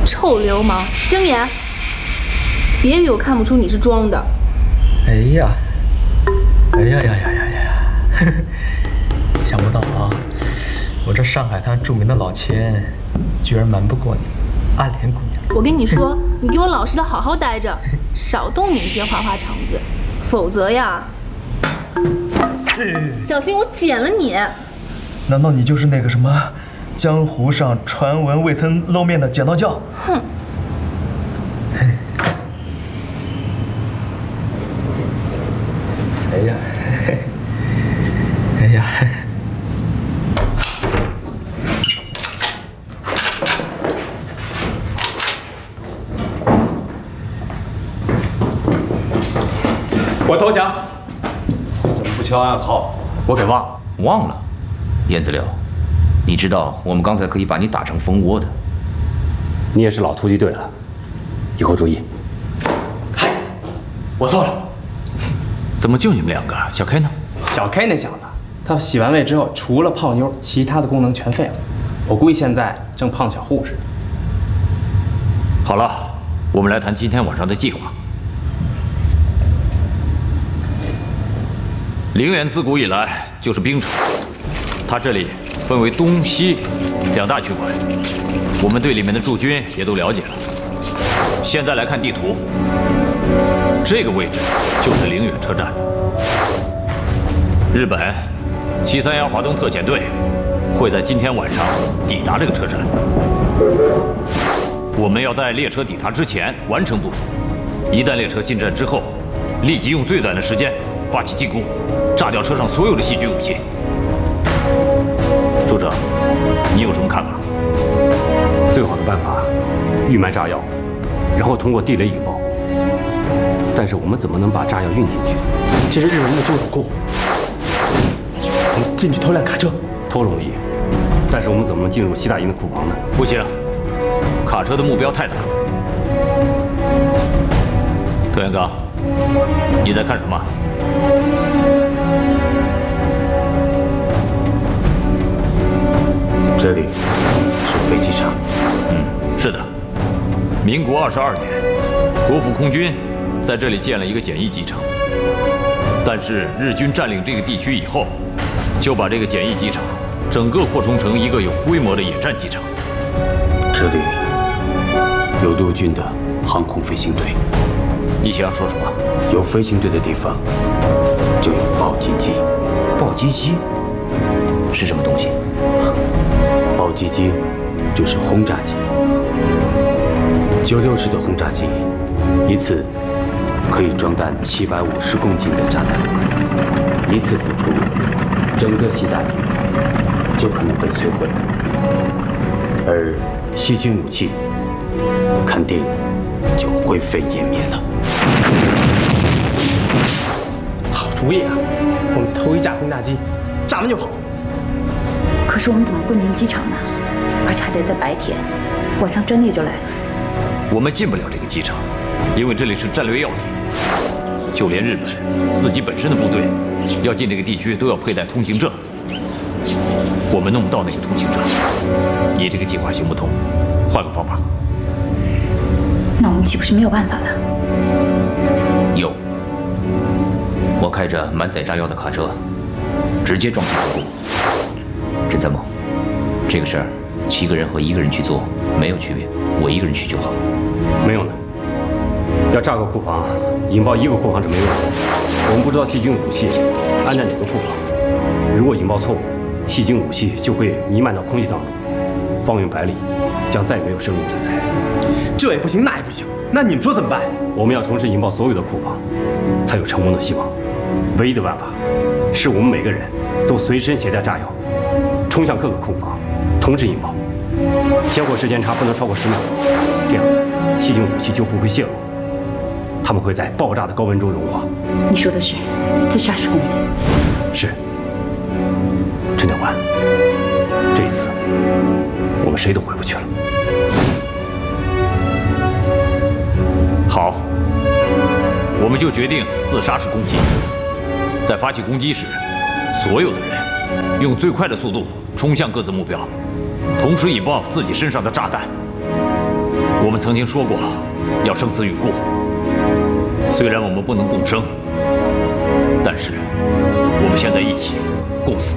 臭流氓，睁眼！别以为我看不出你是装的。 哎呀，哎呀呀呀呀呀！想不到啊，我这上海滩著名的老千，居然瞒不过你，阿莲姑娘。 我跟你说，你给我老实的好好待着，少动你那些花花肠子，否则呀，小心我剪了你！ 难道你就是那个什么，江湖上传闻未曾露面的剪刀教？ 哼！ 哎呀，哎呀！ 我投降。怎么不敲暗号？我给忘了。 忘了，燕子柳，你知道我们刚才可以把你打成蜂窝的。 你也是老突击队了，以后注意。嗨，我错了。 怎么就你们两个？小 K 呢？ 小 K 那小子，他洗完胃之后，除了泡妞，其他的功能全废了。我估计现在正胖小护士。 好了，我们来谈今天晚上的计划。陵园自古以来就是兵场，它这里分为东西两大区块，我们队里面的驻军也都了解了。现在来看地图，这个位置就是陵园车站。日本731华东特遣队会在今天晚上抵达这个车站，我们要在列车抵达之前完成部署。一旦列车进站之后，立即用最短的时间发起进攻，炸掉车上所有的细菌武器。署长，你有什么看法？ 最好的办法，预埋炸药，然后通过地雷引爆。但是我们怎么能把炸药运进去？ 这是日本人的重手库。我们进去偷辆卡车， 偷容易，但是我们怎么能进入西大营的库房呢？ 不行，卡车的目标太大。特元刚，你在看什么？ 这里是飞机场。 是的。民国22年，国府空军在这里建了一个简易机场，但是日军占领这个地区以后，就把这个简易机场整个扩充成一个有规模的野战机场。 这里有陆军的航空飞行队。 你想要说什么？ 有飞行队的地方就有暴击机。 暴击机是什么东西？ 暴击机就是轰炸机。96式的轰炸机一次可以装弹750公斤的炸弹，一次付出，整个西大营就可能被摧毁。而细菌武器肯定就灰飞烟灭了。 好主意啊！我们偷一架轰炸机，炸完就跑。 可是我们怎么混进机场呢？而且还得在白天，晚上真的就来了。 我们进不了这个机场，因为这里是战略要地。就连日本自己本身的部队要进这个地区都要佩戴通行证，我们弄不到那个通行证。你这个计划行不通，换个方法。 那我们岂不是没有办法了？ 有，我开着满载炸药的卡车，直接撞击成功。甄参谋，这个事儿7个人和1个人去做没有区别，我1个人去就好。 没有呢，要炸个库房，引爆1个库房是没用的。我们不知道细菌武器安在哪个库房，如果引爆错误，细菌武器就会弥漫到空气当中，方圆百里将再也没有生命存在。 这也不行，那也不行，那你们说怎么办？ 我们要同时引爆所有的库房，才有成功的希望。唯一的办法，是我们每个人都随身携带炸药，冲向各个库房，同时引爆。先后时间差不能超过10秒，这样细菌武器就不会泄露，它们会在爆炸的高温中融化。 你说的是自杀式攻击？ 是。陈教官，这一次我们谁都回不去了。 好，我们就决定自杀式攻击。在发起攻击时，所有的人用最快的速度冲向各自目标，同时引爆自己身上的炸弹。 们曾经说过要生死与共，虽然我们不能共生，但是我们现在一起共死。